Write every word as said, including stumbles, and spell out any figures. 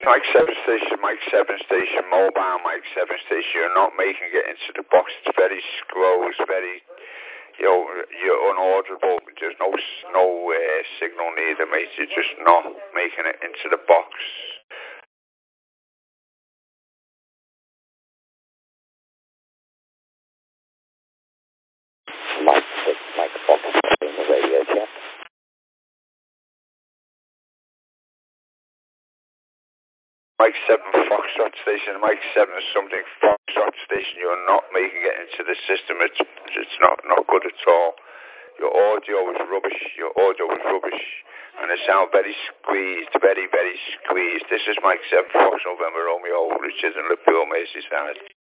Mike seven station, Mike seven station, mobile Mike seven station. You're not making it into the box. It's very close, very, you know, you're unaudible. There's no no uh, signal neither, mate. You're just not making it into the box. Mike six, Mike Fox in the radio check. Mike seven Foxtrot station, Mike seven something Foxtrot station. You're not making it into the system. It's it's not not good at all. Your audio is rubbish. Your audio is rubbish, and it sounds very squeezed, very very squeezed. This is Mike seven Fox November Romeo, Richard and Liverpool, Merseyside.